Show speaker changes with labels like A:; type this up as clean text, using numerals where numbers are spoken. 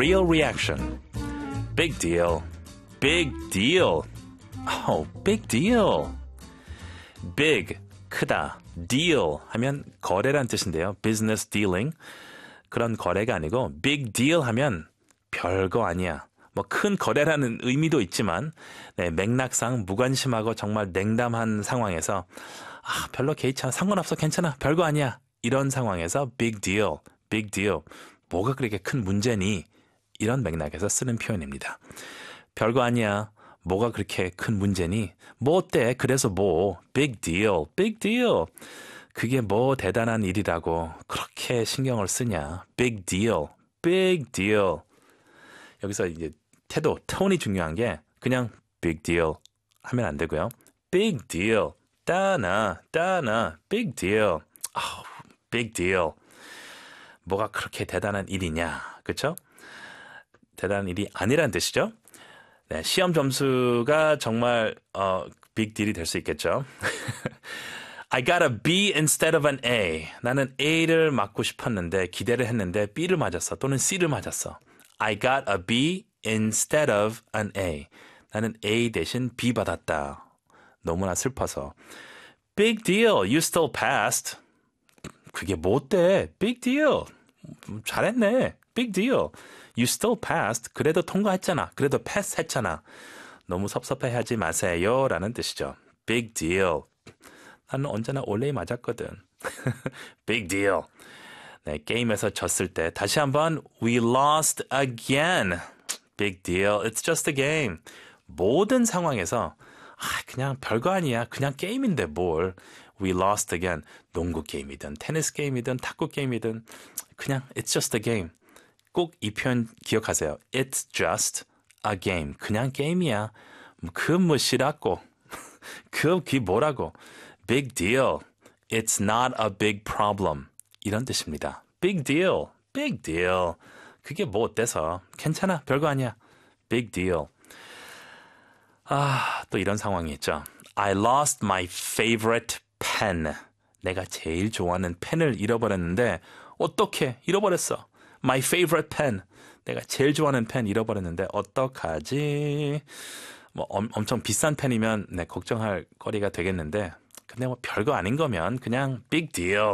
A: real reaction. Big deal. Big deal. Oh, big deal. Big, 크다. Deal 하면 거래란 뜻인데요. Business dealing. 그런 거래가 아니고 big deal 하면 별거 아니야. 뭐 큰 거래라는 의미도 있지만 네, 맥락상 무관심하고 정말 냉담한 상황에서 별로 개의치 않아. 상관없어. 괜찮아. 별거 아니야. 이런 상황에서 big deal. big deal. 뭐가 그렇게 큰 문제니? 이런 맥락에서 쓰는 표현입니다. 별거 아니야. 뭐가 그렇게 큰 문제니? 뭐 어때? 그래서 뭐? big deal. big deal. 그게 뭐 대단한 일이라고 그렇게 신경을 쓰냐? big deal. big deal. 여기서 이제 태도, 톤이 중요한 게 그냥 big deal 하면 안 되고요. big deal. 따나, big deal. big deal. 뭐가 그렇게 대단한 일이냐? 그렇죠? 대단한 일이 아니란 뜻이죠. 네, 시험 점수가 정말 빅 딜이 될 수 있겠죠. I got a B instead of an A. 나는 A를 맞고 싶었는데 기대를 했는데 B를 맞았어. 또는 C를 맞았어. I got a B instead of an A. 나는 A 대신 B 받았다. 너무나 슬퍼서. Big deal. You still passed. 그게 뭐 어때? Big deal. 잘했네. Big deal. You still passed. 그래도 통과했잖아. 그래도 패스 했잖아. 너무 섭섭해하지 마세요. 라는 뜻이죠. Big deal. 나는 언제나 올레이 맞았거든. Big deal. 네, 게임에서 졌을 때 다시 한번 We lost again. Big deal. It's just a game. 모든 상황에서 그냥 별거 아니야. 그냥 게임인데 뭘. We lost again. 농구 게임이든 테니스 게임이든 탁구 게임이든 그냥 It's just a game. 꼭 이 표현 기억하세요. It's just a game. 그냥 게임이야. 그 뭐 싫었고. 그게 뭐라고. Big deal. It's not a big problem. 이런 뜻입니다. Big deal. Big deal. 그게 뭐 어때서. 괜찮아. 별거 아니야. Big deal. 또 이런 상황이 있죠. I lost my favorite pen. 내가 제일 좋아하는 펜을 잃어버렸는데 어떻게 잃어버렸어. My favorite pen. 내가 제일 좋아하는 펜 잃어버렸는데 어떡하지? 뭐 엄청 비싼 펜이면 네, 걱정할 거리가 되겠는데 근데 뭐 별거 아닌 거면 그냥 big deal.